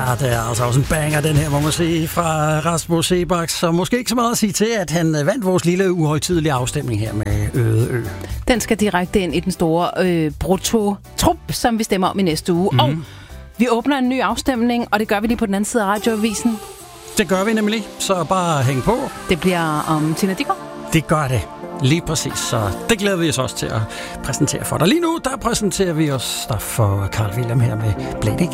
det er altså også en banger, den her, må man sige, fra Rasmus Seebach. Så måske ikke så meget at sige til, at han vandt vores lille uhøjtidelige afstemning her med Øde. Den skal direkte ind i den store brutto-trup, som vi stemmer om i næste uge. Og vi åbner en ny afstemning, og det gør vi lige på den anden side af radioavisen. Det gør vi nemlig, så bare hæng på. Det bliver om Tina Dickow. Det gør det. Lige præcis, så det glæder vi os også til at præsentere for dig. Lige nu, der præsenterer vi os der for Carl Wilhelm her med Blæk.